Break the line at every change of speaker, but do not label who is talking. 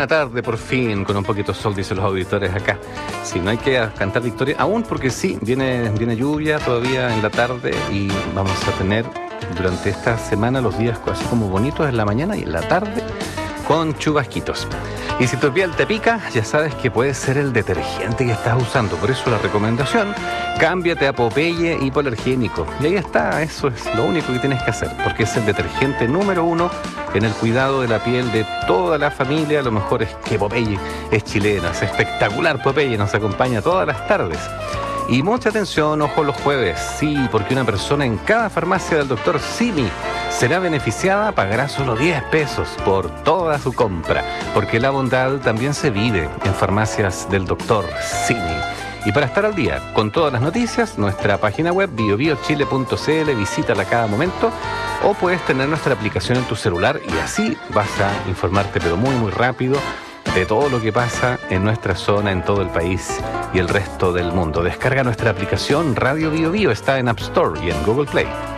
buena tarde, por fin, con un poquito de sol, dicen los auditores acá. Sí, no hay que cantar victoria aún porque sí, viene lluvia todavía en la tarde y vamos a tener durante esta semana los días así como bonitos en la mañana y en la tarde con chubasquitos. Y si tu piel te pica, ya sabes que puede ser el detergente que estás usando. Por eso la recomendación, cámbiate a Popeye hipoalergénico. Y ahí está, eso es lo único que tienes que hacer, porque es el detergente número 1 en el cuidado de la piel de toda la familia. Lo mejor es que Popeye es chilena, es espectacular. Popeye nos acompaña todas las tardes. Y mucha atención, ojo los jueves, sí, porque una persona en cada farmacia del Dr. Simi será beneficiada, pagará solo 10 pesos por toda su compra, porque la bondad también se vive en farmacias del Dr. Simi. Y para estar al día con todas las noticias, nuestra página web biobiochile.cl, visítala cada momento, o puedes tener nuestra aplicación en tu celular y así vas a informarte, pero muy muy rápido, de todo lo que pasa en nuestra zona, en todo el país y el resto del mundo. Descarga nuestra aplicación Radio Bio Bio, está en App Store y en Google Play.